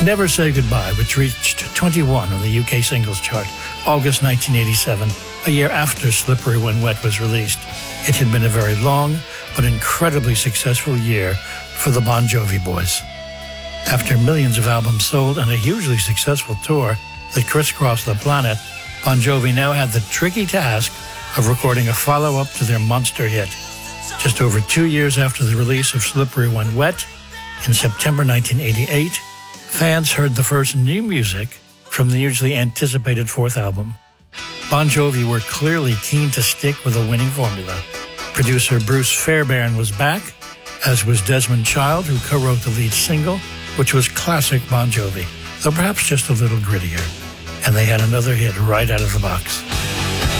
Never Say Goodbye, which reached 21 on the UK singles chart, August 1987, a year after Slippery When Wet was released. It had been a very long but incredibly successful year for the Bon Jovi boys. After millions of albums sold and a hugely successful tour that crisscrossed the planet, Bon Jovi now had the tricky task of recording a follow-up to their monster hit. Just over 2 years after the release of Slippery When Wet, in September 1988, fans heard the first new music from the hugely anticipated fourth album. Bon Jovi were clearly keen to stick with a winning formula. Producer Bruce Fairbairn was back, as was Desmond Child, who co-wrote the lead single, which was classic Bon Jovi, though perhaps just a little grittier. And they had another hit right out of the box.